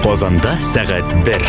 Казанда сәгать 1.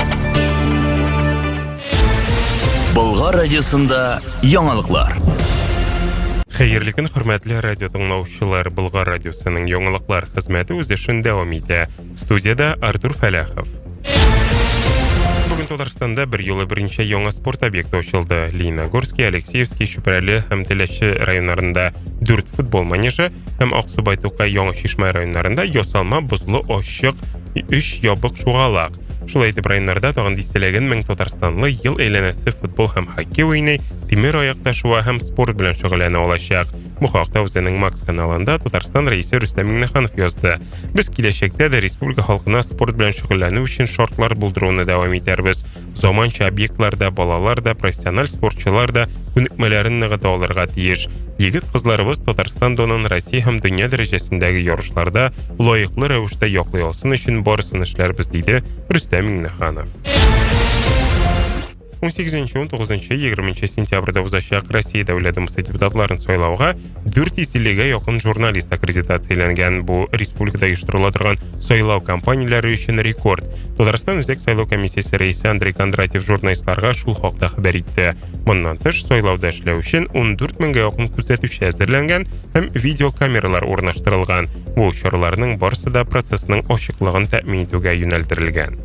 Болгар радиосында яңалыклар. Хәерле көн, хөрмәтле радио тыңлаучылар. Болгар радиосының яңалыклар хезмәте үз эшен дәвам итә. Студияда Артур Фәләхов. Бүген Татарстанда бер юлы беренче яңа спорт объекты ачылды. Лениногорский, Алексеевский, Чүпрәле һәм Теләче районнарында 4 футбол манежы һәм Аксубай, Тукай, Яңа Шишмә районнарында ясалма бозлы ачык 3 ябык шугалак. Шулай итеп районнарда тагын дистәләгән 1000 татарстанлы ел әйләнәсе футбол һәм хоккей уйный, тимер аяк ташуы һәм спорт белән шөгыльләнә алачак. Бу хакта үзенең Макс каналында Татарстан рәисе Рөстәм Миңнеханов язды. Без киләчәктә дә республика халкына спорт белән шөгыльләнү өчен шартлар булдыруны дәвам итәрбез. Заманча объектларда балалар да, профессиональ спортчылар да күнекмәләрен ныгыта алырга тиеш. Егет-кызларыбыз Татарстан донын Россия һәм дөнья дәрәҗәсендәге ярышларда лаеклы рәвештә яклый алсын өчен барысын эшләрбез, диде Рөстәм Миңнеханов. 18-19-20 сентябрьдә узачак Россия дәүләт думасы депутатларын сайлауга 400-гә якын журналист аккредитацияләнгән. Бу республикада оештырыла торган сайлау кампанияләре өчен рекорд. Татарстан үзәк сайлау комиссиясе рәисе Андрей Кондратьев журналистларга шул хакта хәбәр итте. Моннан тыш сайлауда эшләү өчен 14 меңгә якын күзәтүче әзерләнгән һәм видеокамералар урнаштырылган. Бу чараларның барысы да процессның ачыклыгын тәэмин итүгә юнәлдерелгән.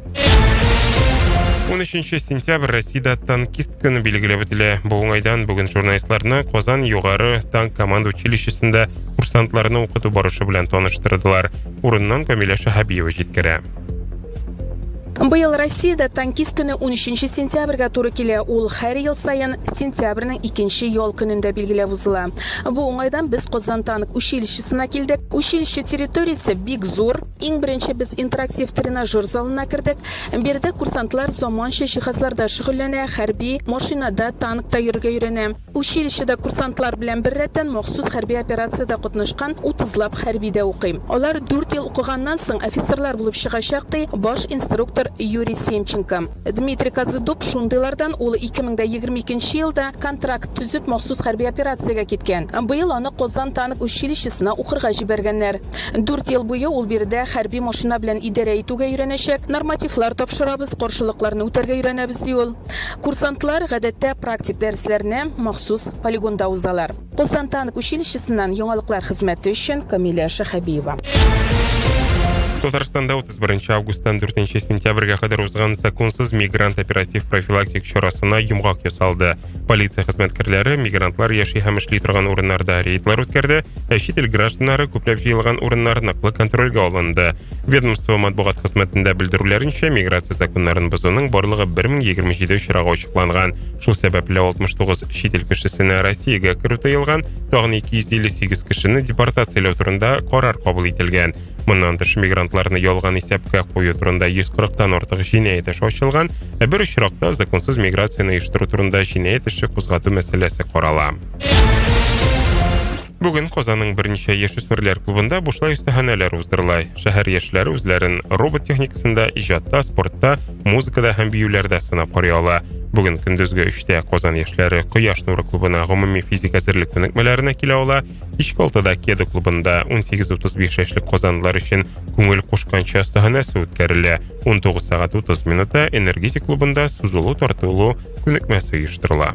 13 сентябрь Россиядә танкист көне билгеләп үтелә. Бу уңайдан бүген журналистларны Казан югары танк команда училищесында курсантларны укыту барышы белән таныштырдылар. Урыннан Камилә Шәһәбиева җиткерә. Быел Россиядә танкист көне 13 сентябрьгә туры килә. Ул һәр ел сайын сентябрьнең 2 ял көнендә билгеләп узыла. Бу уңайдан без Казан танк училищесына килдек. Училище территориясе бик зур. Иң беренче без интерактив тренажер залына кердек. Бердә курсантлар заманча җиһазларда шөгыльләнә, хәрби машинада, танкта йөрергә өйрәнә. Училищеда курсантлар белән бер рәттән махсус хәрби операциядә катнашкан 30лап хәрбидә укый. Алар 4 ел укыганнан соң офицерлар булып чыгачак, ди баш инструктор Юрий Семченко. Дмитрий Казыдуб шундыйлардан ул 2022 елда контракт төзеп махсус хәрби операциягә киткән. Быел аны Казан танк училищесына укырга җибәргәннәр. 4 ел буе ул бирдә хәрби машина белән идарә итүгә өйрәнәчәк, нормативлар тапшырабыз, каршылыкларны үтәргә өйрәнәбез, ди ул. Курсантлар гадәттә практик дәресләрне махсус полигонда узалар. Казан танк училищесеннән яңалыклар хезмәте өчен Камилә Шәһәбиева. Татарстанда 31 августтан 4 сентябрьгә кадәр узган законсыз мигрант оператив профилактик чарасына йомгак ясалды. Полиция хезмәткәрләре мигрантлар яши һәм эшли торган урыннарда рейдлар үткәрде, ә чит ил гражданнары күпләп җыелган урыннар ныклы контрольгә алынды. Ведомство матбугат хезмәтендә белдерүләренчә, миграция законнарын бозуның барлыгы 1027 очрагы ачыкланган. Шул сәбәпле 69 чит ил кешесенә Россиягә керү тыелган, тагын 258 кешене депортацияләү турында карар кабул ителгән. Моннан тыш мигрантларны ялган исәпкә кую турында 140тан артык җинаять эше ачылган, ә бер очракта законсыз миграцияны оештыру турында җинаять эше кузгату мәсьәләсе карала. Бүген Казанның берничә яшүсмерләр клубында бушлай үстәханәләр уздырыла. Шәһәр яшьләре үзләрен робот техникасында, иҗатта, спортта, музыкада һәм биюләрдә сынап карый ала. Бүген көндезге 3тә Казан яшьләре Кояш нуры клубына гомуми физик әзерлек күнекмәләренә килә ала. Кичке 6да Кеда клубында 18-35 яшьлек казанлылар өчен күңел кушканча өстәханәсе үткәрелә. 19 сәгать 30 минутта Энергетик клубында сузылу тартылу күнекмәсе оештырыла.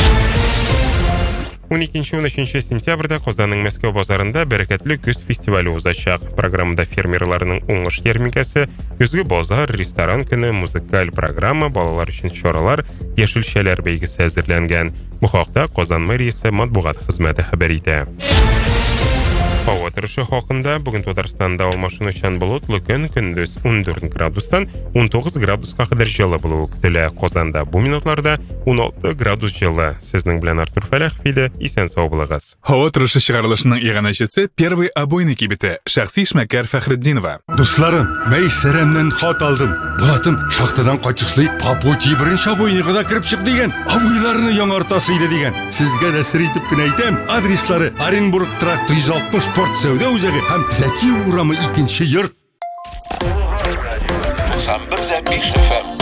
12-13 сентябрьдә Казанның Мәскәү базарында бәрәкәтле көз фестивале узачак. Программада фермерларның уңыш ярминкәсе, көзге базар, ресторан көне, музыкаль программа, балалар өчен чаралар, яшелчәләр бәйгесе әзерләнгән. Бу хакта Казан мэриясе матбугат хезмәте хәбәр итә. Һава торышы хакында бүген Татарстанда алмашынучан болытлы көн, көндез 14 градустан 19 градуска кадәр җылы булуы көтелә. Казанда бу минутларда 16 градус җылы. Сезнең белән Артур Фәләхов иде. Исән сау булыгыз. Һава торышы чыгарылышының иганәчесе Первый обойный кибете шәхси эшмәкәр Фәхретдинова. Дусларым, Мәйсәрәмнән хат алдым. Булатым шахтадан кайтышлый Папути беренче обойныйга да кирип чык дигән. Абыйларны яңартасы иде дигән. Сезгә нәсер итеп кенә әйтәм. Адреслары Оренбург тракт 160 спорт сәүдә үзәге һәм Зәки урамы 2-нче йорт. 91.5 FM